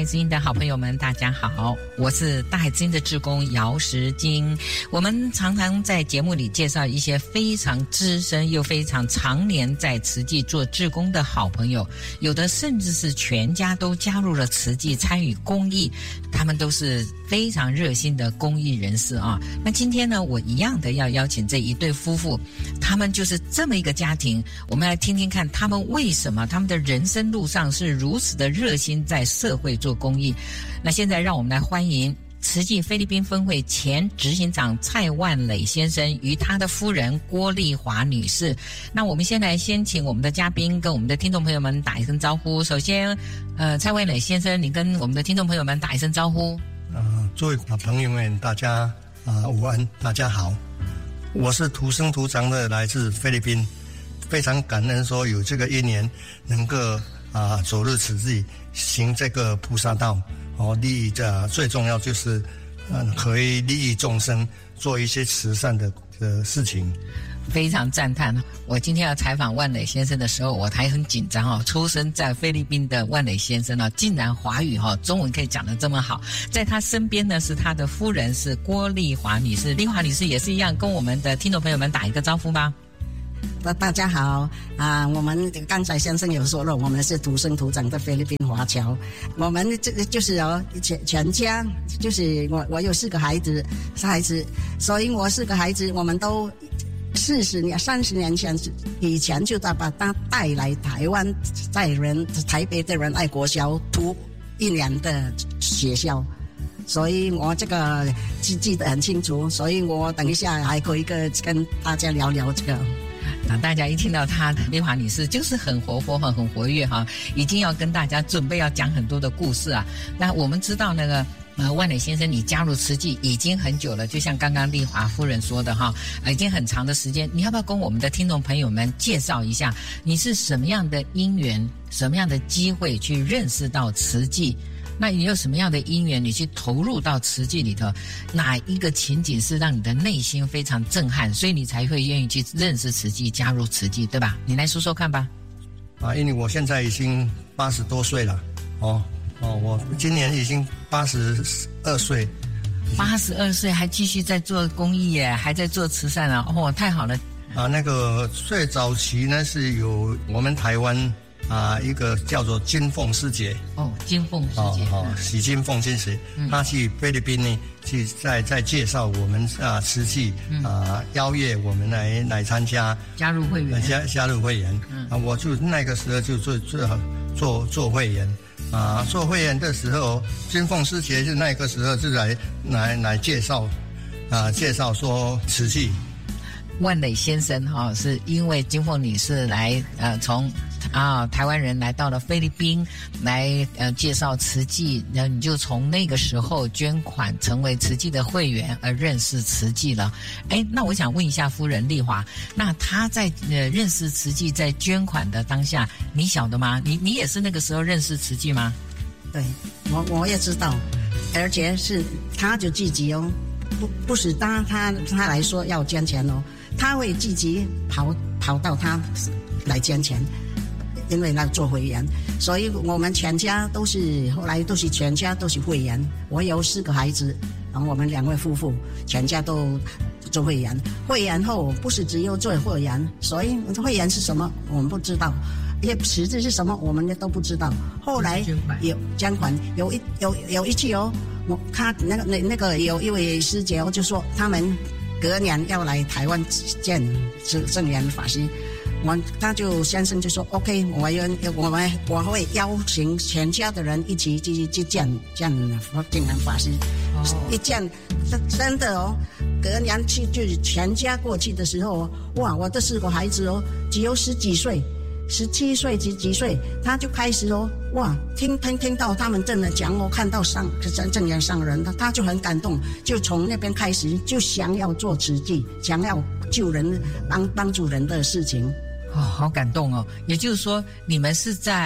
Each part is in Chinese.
海之音的好朋友们，大家好，我是大海之音的志工姚时金。我们常常在节目里介绍一些非常资深又非常常年在慈济做志工的好朋友，有的甚至是全家都加入了慈济参与公益，他们都是非常热心的公益人士啊。那今天呢，我一样的要邀请这一对夫妇，他们就是这么一个家庭，我们来听听看他们为什么他们的人生路上是如此的热心在社会做公益。那现在让我们来欢迎慈济菲律宾分会前执行长蔡万磊先生与他的夫人郭丽华女士。那我们先请我们的嘉宾跟我们的听众朋友们打一声招呼。首先蔡万磊先生，你跟我们的听众朋友们打一声招呼。 诸位朋友们，大家午安，大家好，我是土生土长的来自菲律宾，非常感恩说有这个一年能够走入慈济，行这个菩萨道，利益最重要就是可以利益众生，做一些慈善的事情。 非常赞叹。我今天要采访万磊先生的时候，我还很紧张出生在菲律宾的万磊先生竟然华语中文可以讲得这么好。在他身边呢是他的夫人，是郭丽华女士。丽华女士也是一样，跟我们的听众朋友们打一个招呼吧。 大家好我们刚才先生有说了，我们是土生土长的菲律宾华侨。我们这个就是全家，就是我有4个孩子，所以我4个孩子，我们都30年以前就把他带来台湾，在台北的仁爱国小读1年的学校，所以我这个记得很清楚，所以我等一下还可以跟大家聊聊这个。 那大家一听到她丽华女士就是很活泼很活跃已经要跟大家准备要讲很多的故事啊。那我们知道那个万磊先生你加入慈济已经很久了，就像刚刚丽华夫人说的已经很长的时间。你要不要跟我们的听众朋友们介绍一下，你是什么样的因缘，什么样的机会去认识到慈济？那你有什么样的因缘，你去投入到慈济里头？哪一个情景是让你的内心非常震撼，所以你才会愿意去认识慈济，加入慈济，对吧？你来说说看吧。 因为我现在已经80多岁了我今年已经82岁。 82岁还继续在做公益耶，还在做慈善太好了。 那个最早期呢是有我们台湾一个叫做金凤师姐金凤师姐许金凤师姐，她去菲律宾呢，去在介绍我们慈济邀约我们来参加， 加入会员， 加入会员。我就那个时候就做会员做会员的时候，金凤师姐就那个时候就来介绍说慈济。 万磊先生是因为金凤女士来从台湾人来到了菲律宾来介绍慈济，然后你就从那个时候捐款成为慈济的会员而认识慈济了。那我想问一下夫人丽华，那她在认识慈济在捐款的当下，你晓得吗？你也是那个时候认识慈济吗？ 对，我也知道，而且是她就积极不是他来说要捐钱他会积极跑到他来捐钱，因为他做会员，所以我们全家后来都是全家都是会员。我有4个孩子，然后我们2位夫妇全家都做会员。会员后不是只有做会员，所以会员是什么我们不知道，也实质是什么我们也都不知道。后来有捐款，有一次他那个有一位师姐就说他们隔年要来台湾见圣严法师，他就先生就说 OK， 我会邀请全家的人一起去见圣严法师。一见真的隔年去就全家过去的时候，哇，我的4个孩子只有10几岁。17岁几岁，他就开始哇，听到他们真的讲看到正言上人，他就很感动，就从那边开始就想要做慈济，想要救人帮助人的事情。 好感动也就是说你们是在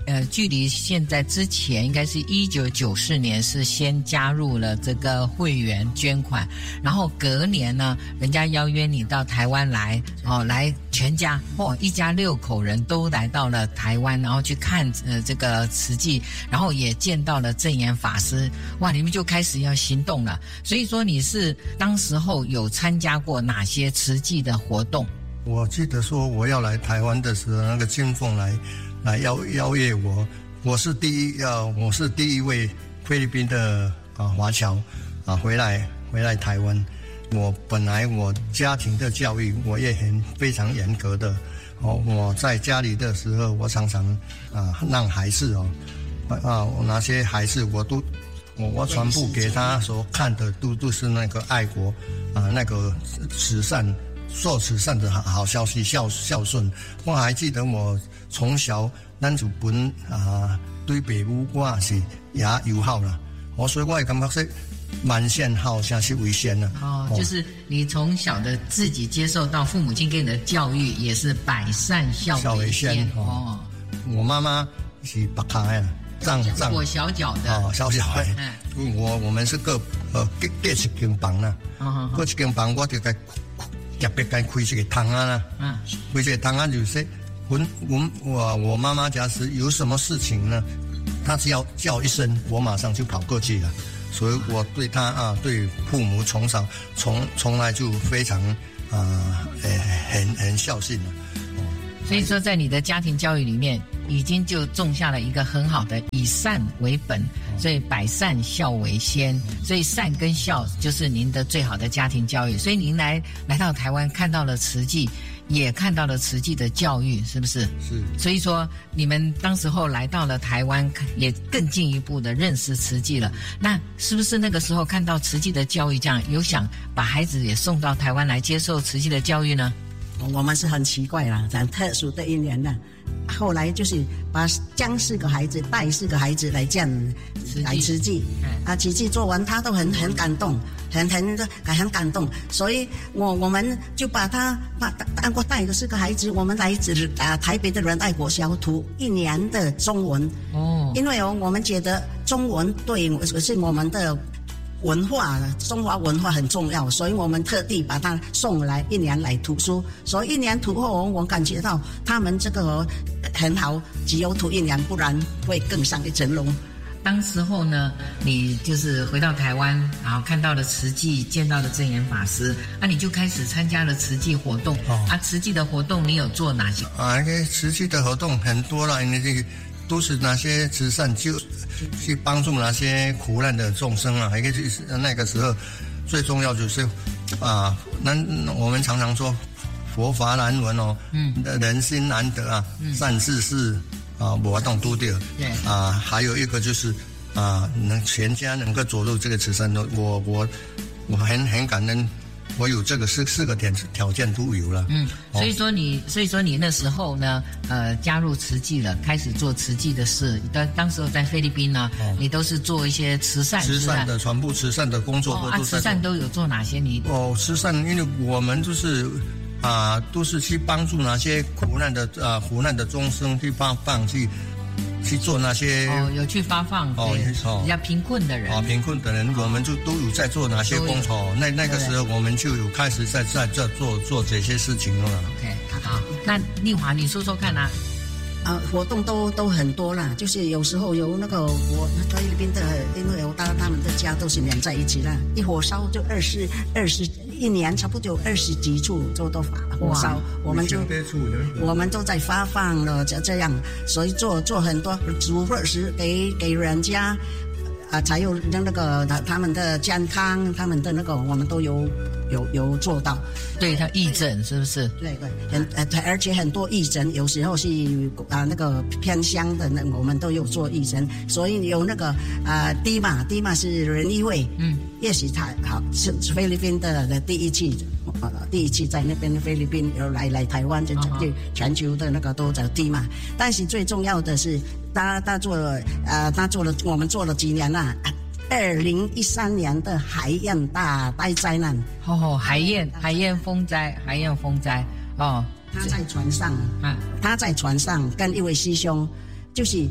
距离现在之前应该是1994年是先加入了这个会员捐款，然后隔年呢，人家邀约你到台湾来来全家一家6口人都来到了台湾，然后去看这个慈济，然后也见到了证严法师，哇，你们就开始要行动了。所以说你是当时候有参加过哪些慈济的活动？ 我记得说我要来台湾的时候，那个金凤来邀约我，我是第一位菲律宾的华侨回来台湾。我本来我家庭的教育我也非常严格的我在家里的时候，我常常让孩子我那些孩子我全部给他所看的都是那个爱国那个慈善。做慈善的好消息，孝顺。我还记得我从小咱就本对父母我是也友好啦，所以我也感觉是万善好才是为先啦。 就是你从小的自己接受到父母亲给你的教育，也是百善孝为先。 我妈妈是白卡呀，藏我小脚的小的。我们是隔一间房啦，隔一间房我就该。特别该开这个汤啦，开这个汤就是我妈妈假使有什么事情呢，她只要叫一声，我马上就跑过去了。所以我对她对父母从来就非常很孝顺了。 所以说，在你的家庭教育里面，已经就种下了一个很好的以善为本，所以百善孝为先，所以善跟孝就是您的最好的家庭教育。所以您来到台湾，看到了慈济，也看到了慈济的教育，是不是？ 是。 所以说，你们当时候来到了台湾，也更进一步的认识慈济了。那是不是那个时候看到慈济的教育，这样有想把孩子也送到台湾来接受慈济的教育呢？ 我们是很奇怪啦，很特殊的一年啦。后来就是将4个孩子带4个孩子来这样来慈济，慈济做完他都很感动，很感动，所以我们就把我带的4个孩子，我们来台北的仁爱国小读1年的中文因为我们觉得中文是我们的文化，中华文化很重要，所以我们特地把他送来1年来读书。所以1年读后，我感觉到他们这个很好，只有读1年，不然会更上一层楼。 当时候呢，你就是回到台湾，然后看到了慈济，见到了证严法师，你就开始参加了慈济活动。慈济的活动你有做哪些？ 慈济的活动很多了，因为都是那些慈善去帮助那些苦难的众生还可以那个时候最重要就是我们常常说佛法难闻人心难得善知识没当拄到还有一个就是全家能够走入这个慈善的，我很感恩。我有这个4个条件都有了。 所以说你那时候呢，加入慈济了，开始做慈济的事。当时候在菲律宾呢，你都是做一些慈善的，全部慈善的工作都慈善都有做哪些？ 慈善，因为我们都是去帮助那些苦难的众生，去做那些有去发放比较贫困的人我们就都有在做哪些工作。那个时候我们就有开始在这做这些事情了。 OK， 好，那丽华你说说看活动都很多啦，就是有时候有那个菲律宾的，因为他们的家都是连在一起啦，一火烧就1年差不多有20几处做到火烧，我们都在发放了这样，所以做很多煮食给人家才有那个他们的健康，他们的那个我们都有做到。 对，他义诊是不是？ 对，而且很多义诊，有时候是那个偏乡的，我们都有做义诊，所以有那个迪玛是人医会，也是是菲律宾的第一次在那边菲律宾有来台湾，就全球的那个都叫迪玛。但是最重要的是，他做了我们做了几年啦。2013年的海燕大灾难， 海燕风灾他在船上跟一位师兄就是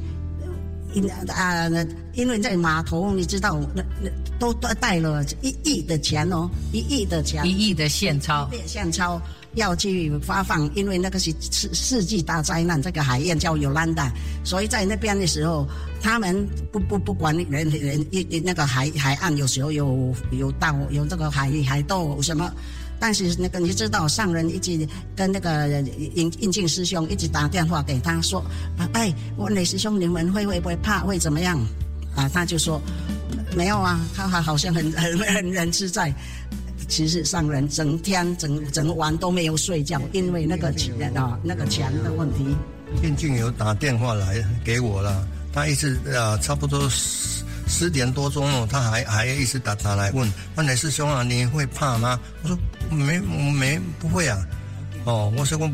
因为在码头，你知道，都带了1亿的钱哦，1亿的钱，1 亿的现钞， 要去发放，因为那个是世纪大灾难，这个海燕叫尤兰达，所以在那边的时候，他们不管人那个海岸有时候有这个海斗什么。但是那个你知道，上人一直跟那个印净师兄一直打电话给他说：“哎，文磊师兄，你们会不会怕？会怎么样？”他就说：“没有啊，他好像很自在。”其实上人整天整晚都没有睡觉，因为那个钱的问题。 印净有打电话来给我了，他一直差不多10点多钟哦，他还一直打来问文磊师兄啊，你会怕吗？我说不会啊。我说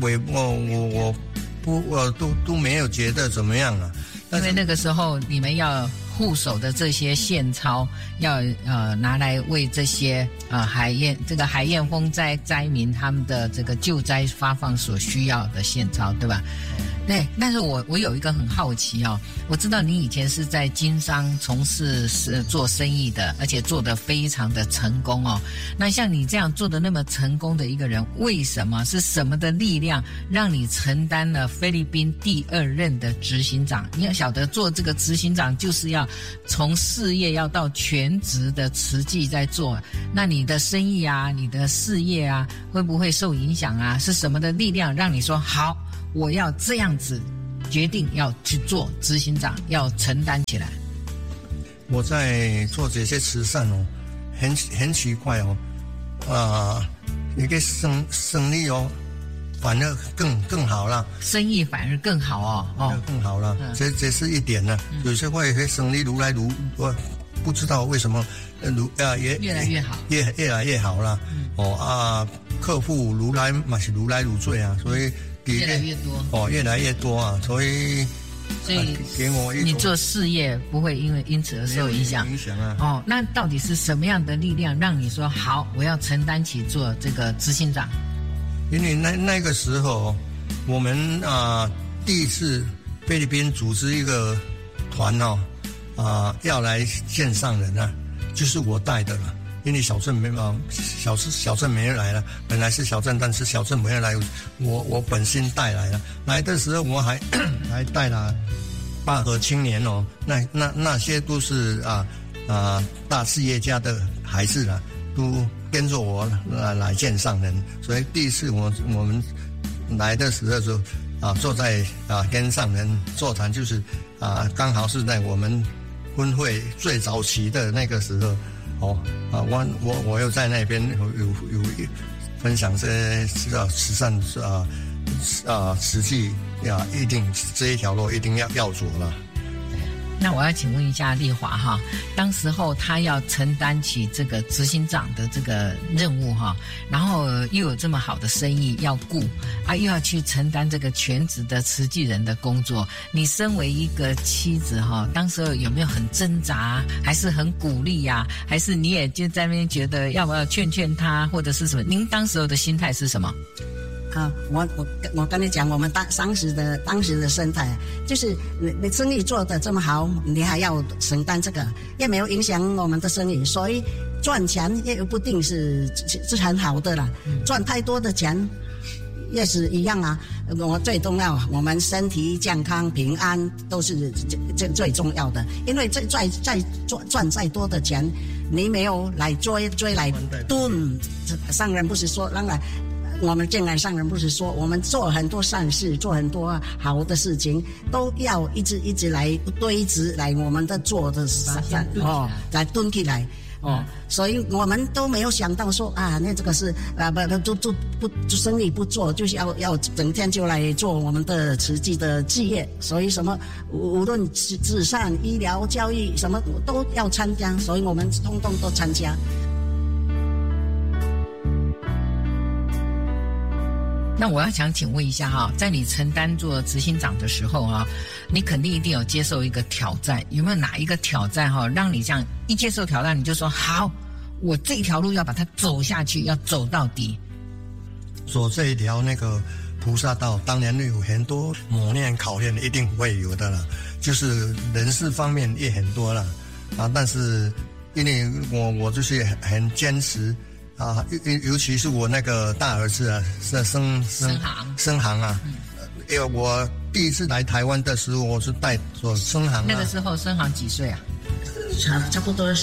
我都没有觉得怎么样啊。 因为那个时候你们要护守的这些现钞，要拿来为这些海燕风灾民他们的这个救灾发放所需要的现钞，对吧？对，但是我有一个很好奇哦，我知道你以前是在经商从事做生意的，而且做得非常的成功哦。那像你这样做的那么成功的一个人，为什么是什么的力量让你承担了菲律宾第2任的执行长？你要晓得，做这个执行长就是要从事业要到全职的慈济在做。那你的生意啊，你的事业啊，会不会受影响啊？是什么的力量让你说好？我要这样子决定要去做执行长，要承担起来。 我在做这些慈善哦，很奇怪哦，一个生意哦，反而更好了。生意反而更好哦， 更好了。这是一点呢。有些会生意我不知道为什么也越来越好， 越来越好了。客户如来如醉啊，所以。 越来越多越来越多啊！所以给我你做事业不会因此而受影响啊！那到底是什么样的力量让你说好，我要承担起做这个执行长？ 因为那个时候我们第一次菲律宾组织一个团要来见上人啊，就是我带的了。因为小镇没人来了，本来是小镇，但是小镇没人来，我本身带来了。来的时候我还带了8个青年哦，那些都是大事业家的孩子了，都跟着我来见上人。所以第一次我们来的时候就坐在跟上人座谈，就是刚好是在我们婚会最早期的那个时候。我又在那边有分享这慈善慈济一定这一条路一定要走了。 那我要请问一下丽华哈，当时候他要承担起这个执行长的这个任务哈，然后又有这么好的生意要顾又要去承担这个全职的慈济人的工作，你身为一个妻子哈，当时候有没有很挣扎，还是很鼓励呀？还是你也就在那边觉得要不要劝他，或者是什么？您当时候的心态是什么？ 我跟你讲，我们当时的生态就是你生意做得这么好，你还要承担这个，也没有影响我们的生意，所以赚钱也不定是很好的啦。赚太多的钱也是一样啊。我最重要，我们身体健康平安都是最重要的。因为再赚再多的钱，你没有来追来蹲，上人不是说当然。我们进来上人不是说，我们做很多善事，做很多好的事情，都要一直来堆积来我们的做的来蹲起来所以我们都没有想到说那这个是不生意不做，就是要整天就来做我们的慈济的事业，所以什么无论慈善、医疗、教育什么都要参加，所以我们通通都参加。 那我要想请问一下哈，在你承担做执行长的时候你肯定一定有接受一个挑战，有没有哪一个挑战让你这样一接受挑战你就说好，我这条路要把它走下去，要走到底？ 走这一条那个菩萨道当然有很多磨练考验，一定会有的了，就是人事方面也很多了但是因为我就是很坚持尤其是我那个大儿子是生航因为我第一次来台湾的时候，我是带着生航那个时候生航几岁啊？ 差不多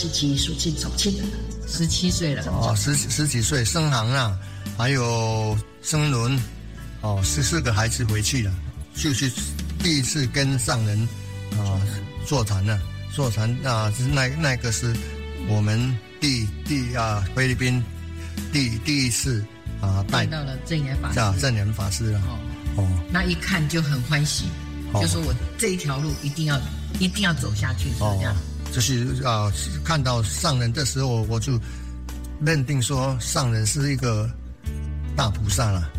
17岁了。 十几岁生航还有生伦14个孩子回去了，就是第一次跟上人坐船那个是我们菲律宾第一次带到了正言法师正言法师了那一看就很欢喜就说我这一条路一定要走下去是这样就是看到上人的时候，我就认定说上人是一个大菩萨了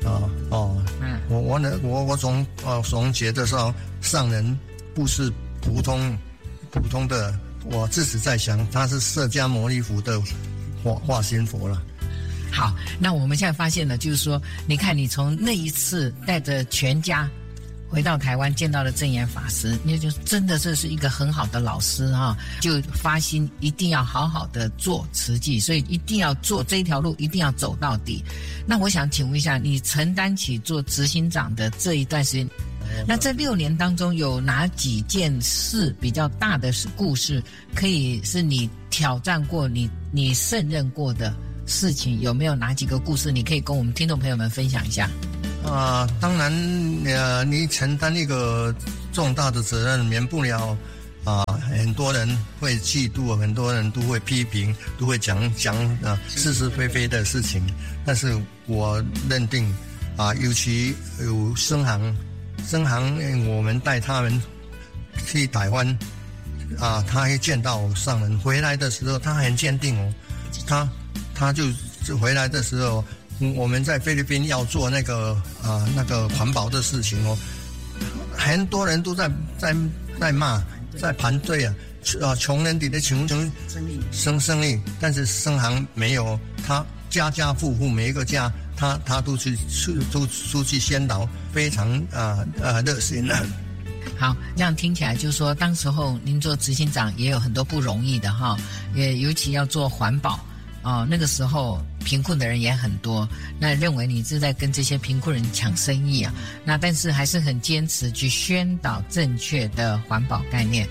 我总觉得说上人不是普通的，我自己在想他是释迦牟尼佛的化身佛了。 好，那我们现在发现了，就是说你看你从那一次带着全家回到台湾见到了正言法师，你就真的这是一个很好的老师就发心一定要好好的做慈济，所以一定要做这一条路，一定要走到底。那我想请问一下，你承担起做执行长的这一段时间，那这6年当中有哪几件事比较大的故事，可以是你挑战过你胜任过的事情？有没有哪几个故事你可以跟我们听众朋友们分享一下？ 当然你承担一个重大的责任，免不了很多人会嫉妒，很多人都会批评，都会讲是是非非的事情。但是我认定尤其有生航我们带他们去台湾他会见到上人，回来的时候他很坚定他就回来的时候，我们在菲律宾要做那个环保的事情很多人都在骂，在盘队穷人的穷生意，但是生航没有，他家家户户每一个家他都出去宣导，非常热心好，这样听起来就是说，当时候您做执行长也有很多不容易的也尤其要做环保那个时候贫困的人也很多，那认为你是在跟这些贫困人抢生意那但是还是很坚持去宣导正确的环保概念。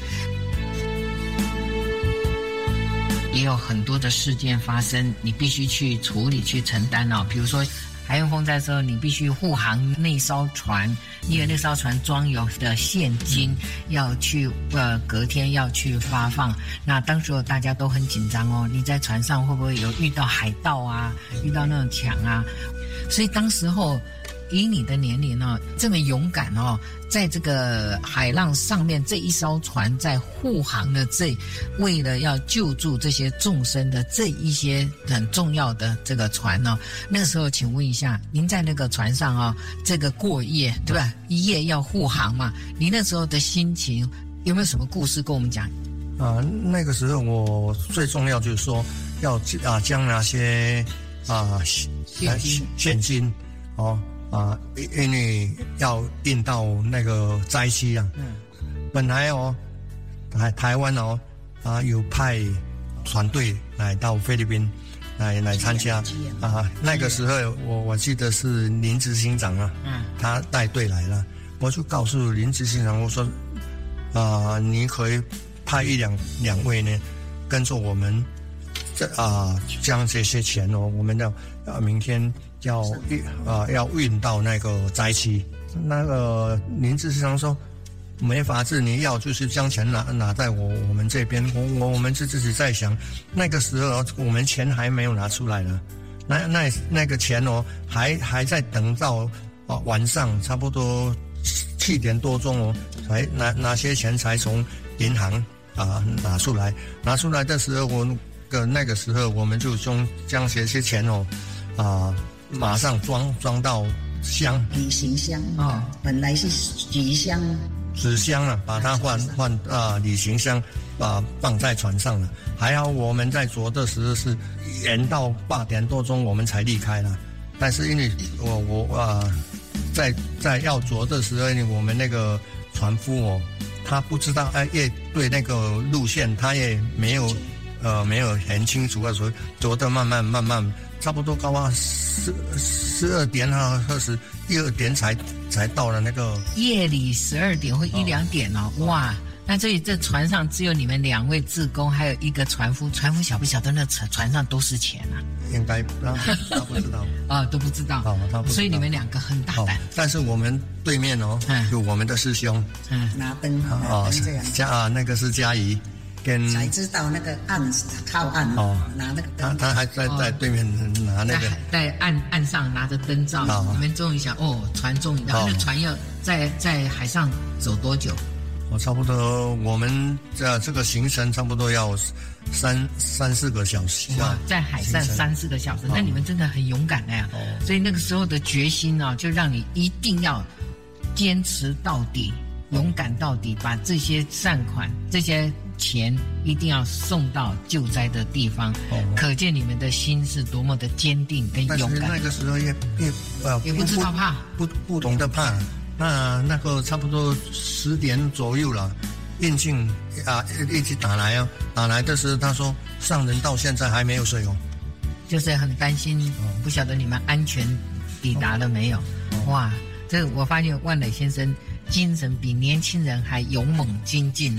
也有很多的事件发生，你必须去处理去承担比如说海燕风灾的时候，你必须护航那艘船，因为那艘船装有的现金要去隔天要去发放。那当时大家都很紧张你在船上会不会有遇到海盗遇到那种抢所以当时候以你的年龄这么勇敢在这个海浪上面这一艘船在护航的为了要救助这些众生的这一些很重要的这个船那个时候请问一下，您在那个船上这个过夜对吧，一夜要护航嘛，你那时候的心情有没有什么故事跟我们讲？ 那个时候我最重要就是说要将那些现金因为要运到那个灾区本来台湾有派团队来到菲律宾来参加那个时候我记得是林执行长他带队来了，我就告诉林执行长，我说你可以派两位呢跟着我们将这些钱我们要明天要运到那个灾区。那个林执行长说没法子，你要就是将钱拿在我们这边。我们自己在想，那个时候我们钱还没有拿出来呢，那个钱还在等到晚上差不多7点多钟才拿些钱才从银行拿出来。拿出来的时候那个时候我们就将这些钱马上装到旅行箱本来是纸箱把它换旅行箱放在船上了。还好我们在走的时候是延到8点多钟我们才离开了，但是因为我在要着的时候，我们那个船夫哦，他不知道也对那个路线他也没有很清楚啊，所以着得慢慢，差不多高啊12点啊21点才到了那个夜里12点或1、2点哦，哇！那所以这船上只有你们2位志工，还有一个船夫。船夫晓不晓得那船上都是钱啊？ 应该他不知道啊，都不知道。他不知道。所以你们2个很大胆。 但是我们对面哦，有我们的师兄， 拿灯这样。 那个是嘉怡，跟才知道那个岸靠岸拿那个灯。 他还在对面拿那个， 在岸上拿着灯照。你们终于想船终于到，那船要在海上走多久？ 差不多我们这个行程差不多要3-4个小时。 哇，在海上3-4个小时，那你们真的很勇敢呀！所以那个时候的决心就让你一定要坚持到底，勇敢到底，把这些善款、这些钱一定要送到救灾的地方。可见你们的心是多么的坚定跟勇敢。 但是那个时候也不知道怕， 不懂得怕。那个差不多10点左右了，运进一直打来的时候，他说上人到现在还没有睡就是很担心，不晓得你们安全抵达了没有。哇，这我发现万磊先生精神比年轻人还勇猛精进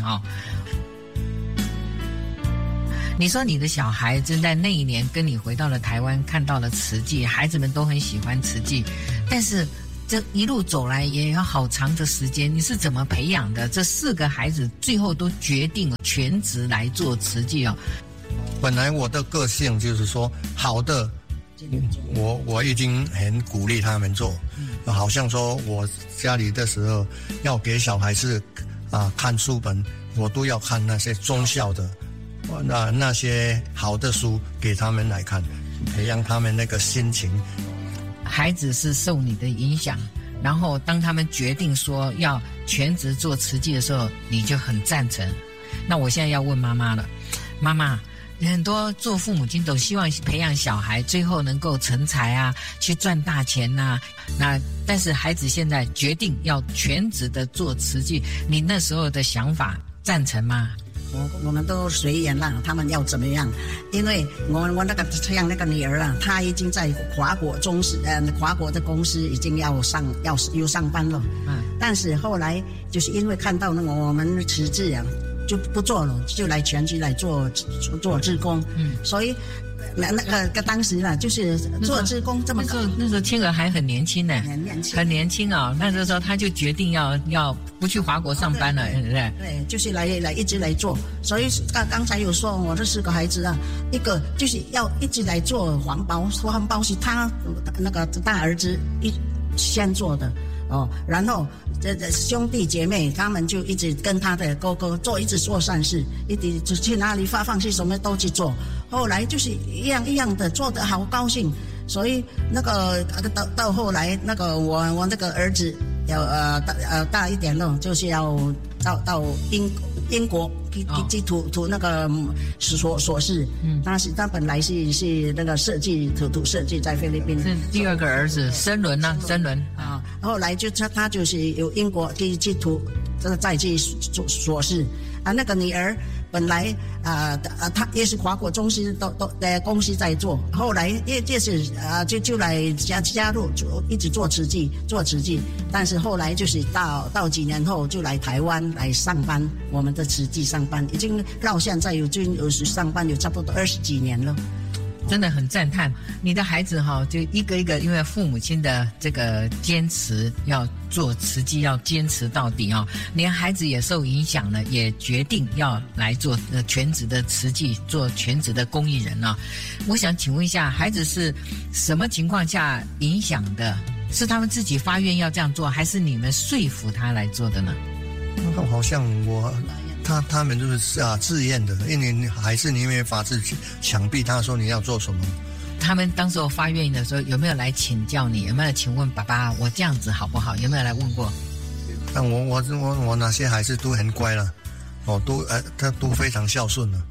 你说你的小孩正在那一年跟你回到了台湾，看到了慈济，孩子们都很喜欢慈济，但是这一路走来也要好长的时间，你是怎么培养的？这4个孩子最后都决定全职来做慈济本来我的个性就是说，好的，我已经很鼓励他们做，好像说我家里的时候要给小孩子看书本，我都要看那些中校的那些好的书给他们来看，培养他们那个心情。 孩子是受你的影响，然后当他们决定说要全职做慈济的时候，你就很赞成。那我现在要问妈妈了，妈妈，很多做父母亲都希望培养小孩最后能够成才去赚大钱但是孩子现在决定要全职的做慈济，你那时候的想法赞成吗？ 我们都随缘啦，他们要怎么样？因为我那个像那个女儿她已经在华国的公司已经要上班了。但是后来就是因为看到我们慈济就不做了，就来全职来做志工。所以那个当时就是做志工这么那时候青儿还很年轻呢，很年轻那时候他就决定要不去华国上班了，对不对？ 对，就是来一直来做。所以刚才有说我这4个孩子一个就是要一直来做环保是他那个大儿子先做的然后这兄弟姐妹他们就一直跟他的哥哥一直做善事，一直去哪里发放去什么都去做。后来就是一样的做得好高兴，所以那个到后来那个我那个儿子要大一点了，就是要到英国去图那个硕士。他本来是那个设计图设计在菲律宾。 是第2个儿子申伦后来他就是有英国去图再去做硕士那个女儿本来他也是华国中心都公司在做，后来也是就来加入，就一直做慈济，但是后来就是到几年后就来台湾来上班，我们的慈济上班，已经到现在有上班有差不多20几年了。 真的很赞叹你的孩子就一个一个，因为父母亲的这个坚持要做慈济，要坚持到底连孩子也受影响了，也决定要来做全职的慈济，做全职的公益人我想请问一下，孩子是什么情况下影响的？是他们自己发愿要这样做，还是你们说服他来做的呢？ 好像他们就是自愿的，因为还是你没法子强逼他说你要做什么。 他们当时候发愿的时候有没有来请教你？有没有请问爸爸我这样子好不好？有没有来问过？ 但我那些孩子都很乖了，他都非常孝顺了。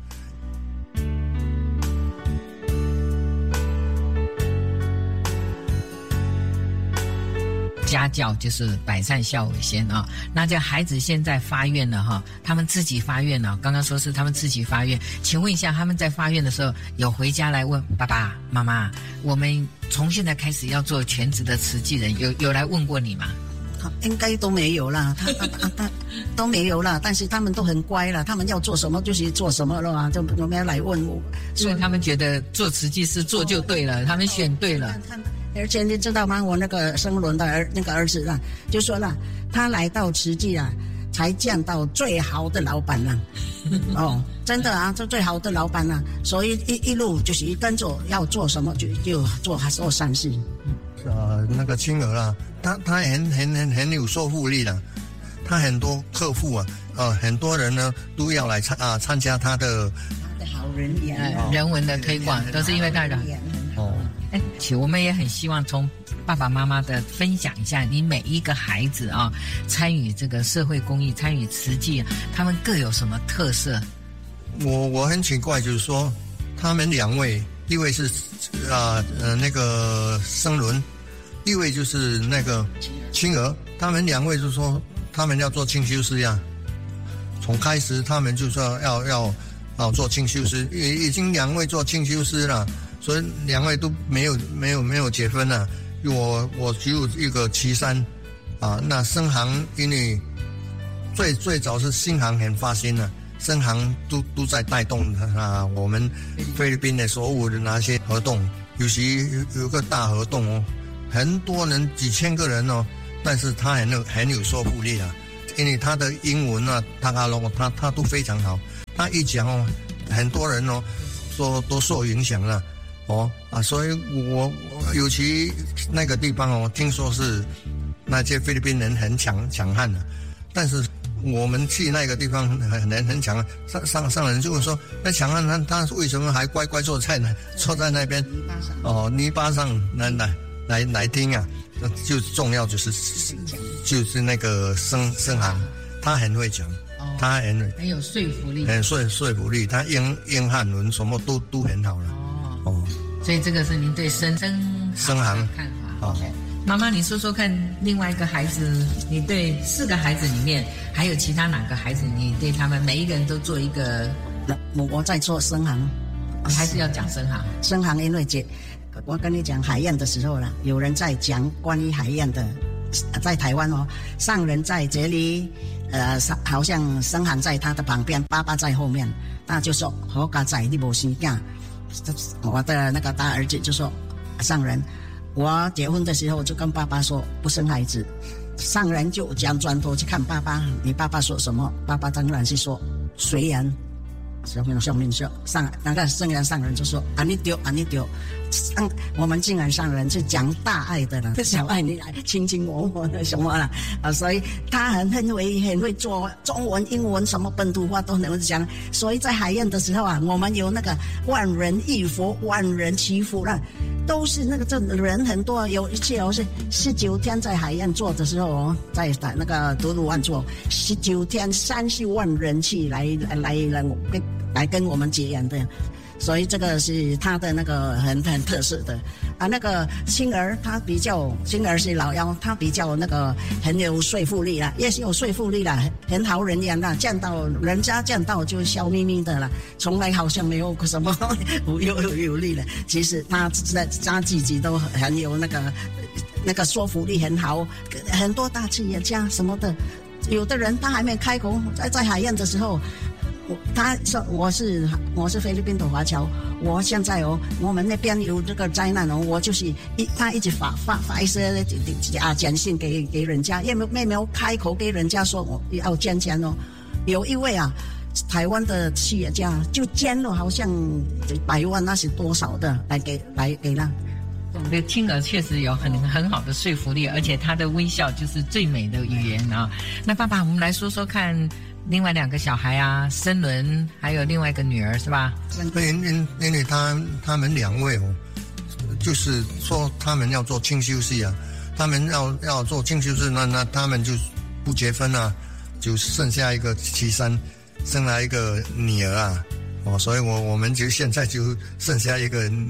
家教就是百善孝为先啊。那这孩子现在发愿了哈，他们自己发愿了，刚刚说是他们自己发愿，请问一下，他们在发愿的时候有回家来问爸爸妈妈，我们从现在开始要做全职的慈济人，有来问过你吗？ 应该都没有啦，他都没有啦，但是他们都很乖了，他们要做什么就是做什么了啊，就没有来问我， 所以他们觉得做慈济是做就对了，他们选对了。 而且你知道吗？我那个生伦的儿子啊，就说了，他来到慈济啊，才见到最好的老板啊。哦，真的啊，这最好的老板啊，所以一路就是跟着要做什么就做善事。 那个青儿啊，他很有说服力的，他很多客户啊，很多人呢都要来参加他的好人缘人文的推广，都是因为他的哦。我们也很希望从爸爸妈妈的分享一下，你每一个孩子啊，参与这个社会公益，参与慈济，他们各有什么特色？ 我很奇怪，就是说他们两位，一位是那个生伦，一位就是那个青儿，他们两位就说他们要做清修师呀。从开始他们就说要做清修师，已经两位做清修师了，所以两位都没有结婚了。我只有一个73啊。那生行因为最早是新行很发心了。生行都在带动我们菲律宾的所有的那些活动，尤其有个大活动哦，很多人几千个人哦，但是他很有说服力啊，因为他的英文啊，他都非常好，他一讲哦，很多人哦都受影响了所以我尤其那个地方哦，听说是那些菲律宾人很强悍的，但是我们去那个地方很强，上人就会说，那强悍他为什么还乖乖坐在那边泥巴上来听啊？就重要就是那个生行，他很会讲，他很有说服力， 很说服力，他英汉文什么都很好了所以这个是您对生行的看法。妈妈，你说说看，另外一个孩子，你对4个孩子里面，还有其他哪个孩子，你对他们每一个人都做一个？ 我在做生行， 还是要讲生行？ 生行，因为我跟你讲海燕的时候了，有人在讲关于海燕的，在台湾上人在这里，好像生行在他的旁边，爸爸在后面，那就说好家仔你没生囝，我的那个大儿子就说上人。我结婚的时候就跟爸爸说不生孩子，上人就这样转头去看爸爸，你爸爸说什么？爸爸当然是说随缘。上面说那个圣人上人就说你丢。我们竟然上人是讲大爱的了，小爱你来卿卿我我的什么了所以他很会做中文英文什么本土话都能讲，所以在海燕的时候我们有那个万人忆佛万人祈福了，都是那个这人很多，有一次是19天在海燕做的时候在那个独鲁湾做19天30万人气来跟我们结缘的，所以这个是他的那个很特色的那个青儿青儿是老幺，他比较那个很有说服力啦，也是有说服力啦，很好人缘啦，人家见到就笑眯眯的啦，从来好像没有什么有力的，其实他自己都很有那个说服力很好，很多大企业家什么的，有的人他还没开口，在海燕的时候。他说我是菲律宾的华侨，我现在我们那边有这个灾难我就是他一直发一些简讯给人家，也没有开口给人家说我要捐钱有一位台湾的企业家就捐了好像100万，那是多少的来给他。 我的青儿确实有很好的说服力，而且他的微笑就是最美的语言那爸爸，我们来说说看。另外2个小孩生伦还有另外一个女儿是吧？ 因为他们2位就是说他们要做清修师他们要做清修师，那他们就不结婚就剩下一个73，生了一个女儿所以我们就现在就剩下一个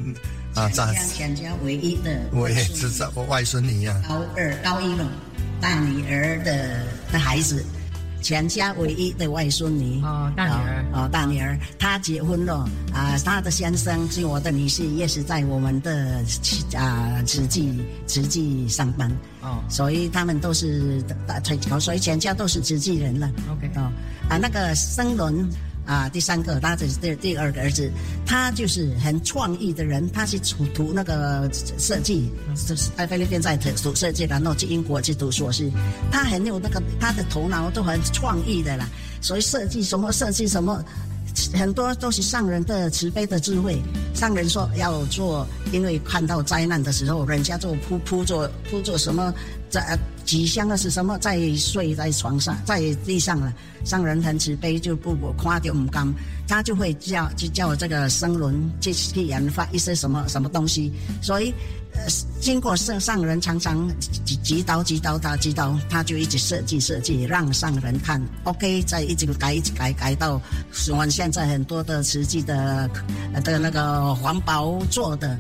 全家唯一的我也知道，我外孙女啊， 高一了，大女儿的孩子。全家唯一的外孙女大女儿，她结婚了啊，她的先生是我的女婿，也是在我们的慈济上班所以他们都是所以全家都是慈济人了。 OK 那个生伦第三个，他是第二个儿子，他就是很创意的人，他是读那个设计，在菲律宾在读设计，然后去英国去读硕士，他很有那个他的头脑都很创意的啦，所以设计什么。很多都是上人的慈悲的智慧，上人说要做，因为看到灾难的时候，人家就铺做什么，几箱的是什么，在睡在床上，在地上了。上人很慈悲，就不看到唔甘，他就会叫这个生伦去研发一些什么东西，所以。经过上人常常指导他就一直设计让上人看 OK， 再一直改到我们现在很多的慈济的那个环保做的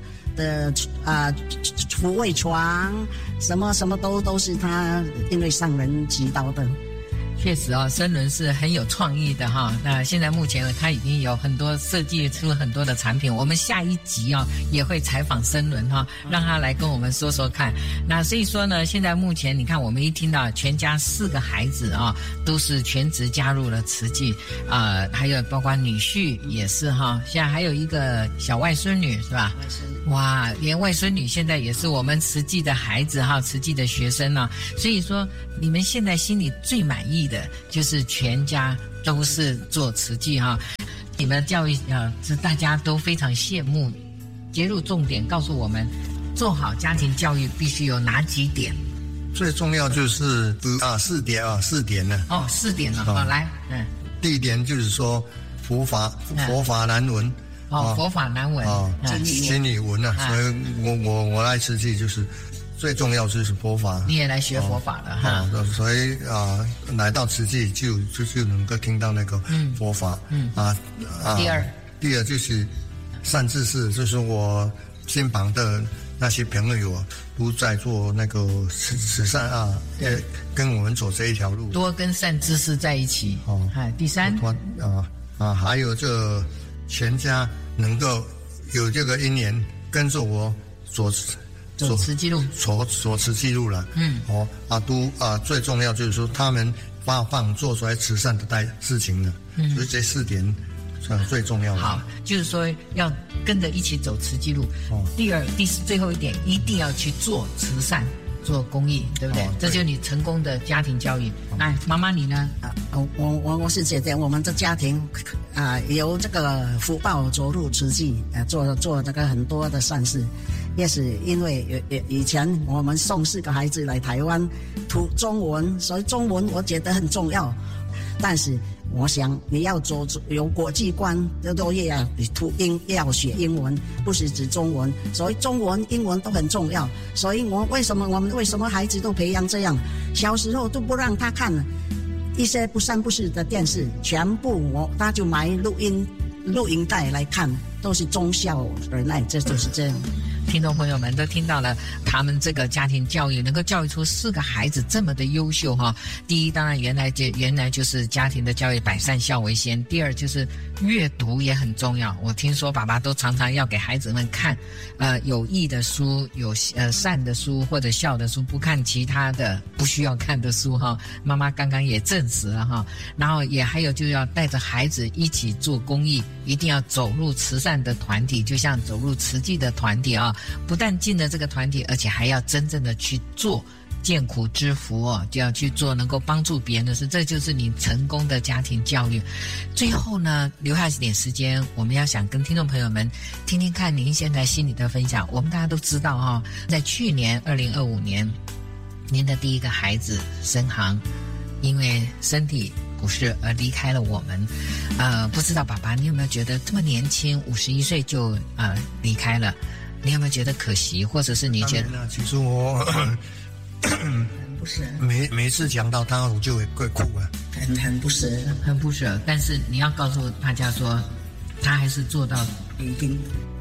抚慰床什么都是他因为上人指导的。 确实生伦是很有创意的哈。那现在目前呢，他已经有很多设计出了很多的产品。我们下一集也会采访生伦哈，让他来跟我们说说看。那所以说呢，现在目前你看，我们一听到全家4个孩子都是全职加入了慈济还有包括女婿也是哈。现在还有一个小外孙女是吧？哇，连外孙女现在也是我们慈济的孩子哈，慈济的学生呢。所以说，你们现在心里最满意的就是全家都是做慈济哈，你们的教育是大家都非常羡慕。揭露重点，告诉我们做好家庭教育必须有哪几点？ 最重要就是4点呢。 4点了来， 第一点就是说佛法难闻。 佛法难闻经理文所以我来慈济就是最重要就是佛法。你也来学佛法了哈， 所以来到慈济就能够听到那个佛法。第二就是善知识，就是我身旁的那些朋友都在做那个慈善跟我们走这一条路， 多跟善知识在一起。第三还有这全家能够有这个因缘跟着我走慈济路， 走慈济路了。最重要就是说他们发放做出来慈善的事情了。所以这4点最重要的。 好，就是说要跟着一起走慈济路。最后一点，一定要去做慈善。做公益，对不对？这就是你成功的家庭教育。来，妈妈你呢？ 我是觉得我们的家庭有这个福报走入慈济，做这个很多的善事，也是因为以前我们送4个孩子来台湾读中文，所以中文我觉得很重要，但是。我想你要有国际观，都也要学英文，不是指中文，所以中文、英文都很重要。所以我们为什么孩子都培养这样？小时候都不让他看一些不三不四的电视，全部他就买录音带来看，都是忠孝仁爱，这就是这样。 听众朋友们都听到了，他们这个家庭教育能够教育出4个孩子这么的优秀哈。第一，当然原来就是家庭的教育百善孝为先。第二，就是阅读也很重要。我听说爸爸都常常要给孩子们看有益的书，有善的书或者孝的书，不看其他的不需要看的书哈。妈妈刚刚也证实了哈。然后也还有就要带着孩子一起做公益，一定要走入慈善的团体，就像走入慈济的团体不但进了这个团体，而且还要真正的去做见苦知福就要去做能够帮助别人的事，这就是你成功的家庭教育。最后呢，留下一点时间，我们要想跟听众朋友们听听看您现在心里的分享。我们大家都知道在去年2025年，您的第一个孩子申航因为身体不适而离开了我们。不知道爸爸你有没有觉得这么年轻51岁就离开了，你有没有觉得可惜，或者是你觉得？ 其实我不舍， 每次讲到他我就会哭很不舍， 很不舍。但是你要告诉大家说，他还是做到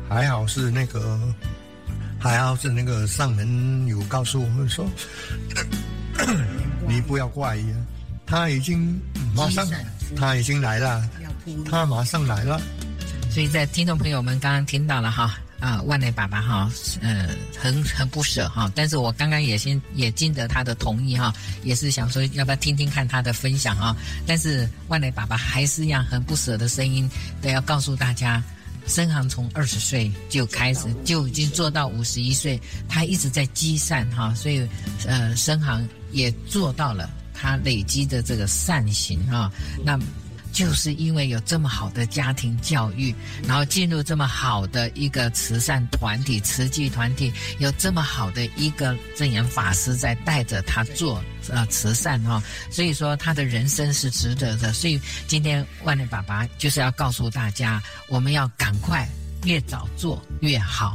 还好是那个上人有告诉我们说，你不要怪呀，他已经来了，他马上来了。 所以在听众朋友们刚刚听到了哈。万雷爸爸哈，很不舍哈，但是我刚刚也经得他的同意哈，也是想说要不要听听看他的分享啊，但是万雷爸爸还是一样很不舍的声音的要告诉大家，生航从20岁就开始就已经做到51岁，他一直在积善哈，所以生航也做到了他累积的这个善行哈，那。就是因为有这么好的家庭教育，然后进入这么好的一个慈善团体、慈济团体，有这么好的一个证严法师在带着他做慈善哈，所以说他的人生是值得的。所以今天万雷爸爸就是要告诉大家，我们要赶快越早做越好。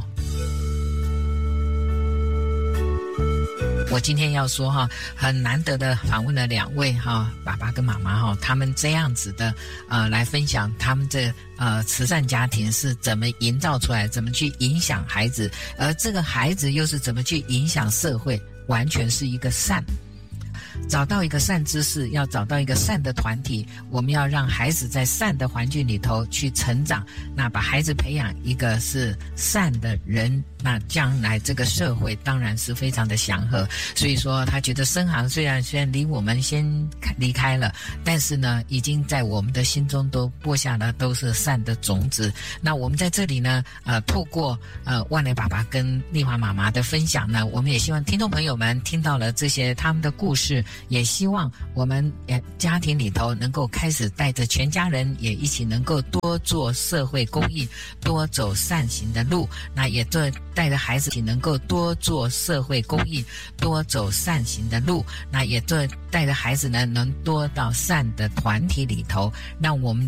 我今天要说哈，很难得的访问了2位哈，爸爸跟妈妈哈，他们这样子的来分享他们这慈善家庭是怎么营造出来，怎么去影响孩子，而这个孩子又是怎么去影响社会，完全是一个善。找到一个善知识，要找到一个善的团体，我们要让孩子在善的环境里头去成长，那把孩子培养一个是善的人，那将来这个社会当然是非常的祥和。所以说他觉得生航虽然离我们先离开了，但是呢已经在我们的心中都播下了都是善的种子。那我们在这里呢透过万雷爸爸跟丽华妈妈的分享呢，我们也希望听众朋友们听到了这些他们的故事，也希望我们家庭里头能够开始带着全家人也一起能够多做社会公益，多走善行的路，那也带着孩子一起能够多做社会公益，多走善行的路，那也带着孩子呢能多到善的团体里头，让我们